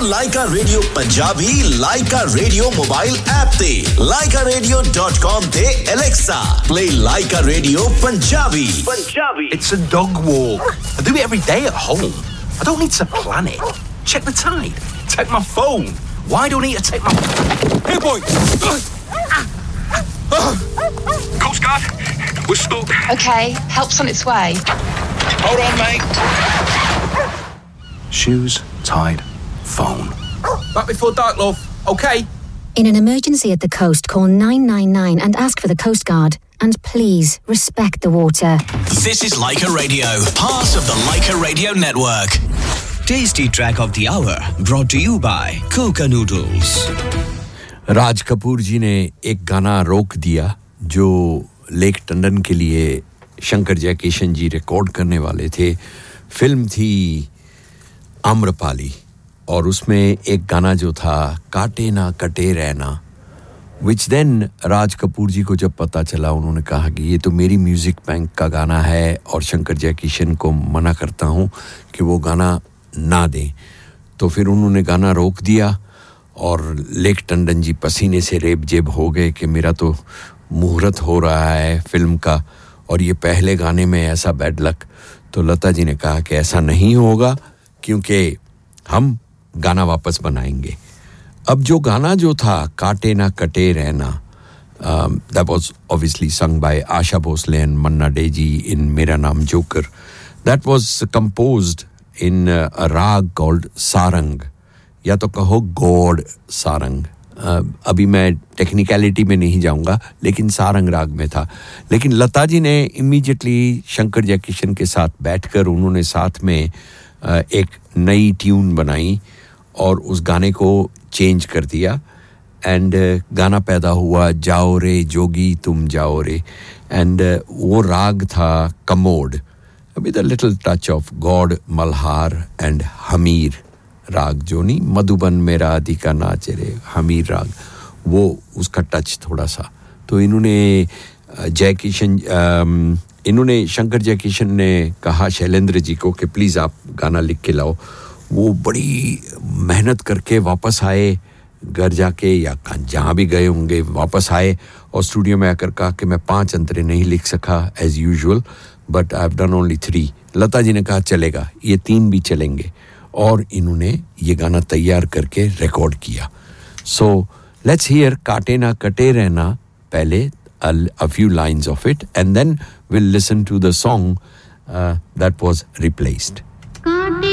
लाइका radio Punjabi लाइका radio mobile app ते laikaradio.com ते Alexa play Laika Radio Punjabi. It's a dog walk. I do it every day at home. I don't need to plan it. Check the tide. Take my phone. Why do I need to take my... Hey boy! Coast Guard, we're stuck. Okay, help's on its way. Hold on, mate. Shoes, tide, phone. Back before dark, love. Okay? In an emergency at the coast, call 999 and ask for the Coast Guard. And please, respect the water. This is Laika Radio, part of the Laika Radio network. Tasty track of the hour, brought to you by Coca Noodles. Raj Kapoor जी ने एक गाना रोक दिया जो lake Tandon के लिए शंकर जयकिशन जी record करने वाले थे. फिल्म थी आम्रपाली और उसमें एक गाना जो था काटे ना कटे रहना, which then राज कपूर जी को जब पता चला उन्होंने कहा कि ये तो मेरी म्यूजिक बैंक का गाना है और शंकर जयकिशन को मना करता हूं कि वो गाना ना दें. तो फिर उन्होंने गाना रोक दिया और लेक टंडन जी पसीने से रेब-जेब हो गए कि मेरा तो मुहूर्त हो रहा है फिल्म का और ये पहले गाने में ऐसा बैड लक. तो लता जी ने कहा कि ऐसा नहीं होगा क्योंकि हम गाना वापस बनाएंगे. अब जो गाना जो था काटे ना कटे रहना, that was obviously sung by Asha Bhosle and Manna Dey ji in Mera Naam Joker. That was composed in a rag called Sarang, या तो कहो गौड़ सारंग. अभी मैं टेक्निकलिटी में नहीं जाऊंगा लेकिन सारंग राग में था. लेकिन लता जी ने इमीडिएटली शंकर जयकिशन के साथ बैठकर उन्होंने साथ में एक नई ट्यून बनाई और उस गाने को चेंज कर दिया एंड गाना पैदा हुआ जाओ रे जोगी तुम जाओ रे. एंड वो राग था commode with a little touch of God, Malhar and Hamir राग जो नहीं मधुबन मेरा अधिका नाच रे हमीर राग वो उसका टच थोड़ा सा. तो इन्होंने शंकर जयकिशन ने कहा शैलेंद्र जी को कि प्लीज़ आप गाना लिख के लाओ. वो बड़ी मेहनत करके वापस आए घर जाके या जहाँ भी गए होंगे वापस आए और स्टूडियो में आकर कहा कि मैं 5 अंतरे नहीं लिख सका as usual but I have done only 3. Lata ji ने कहा चलेगा ये 3 भी चलेंगे और इन्होंने ये गाना तैयार करके रिकॉर्ड किया. सो लेट्स हियर काटे ना कटे रहना पहले a few lines of it and then we'll listen to the song that was replaced.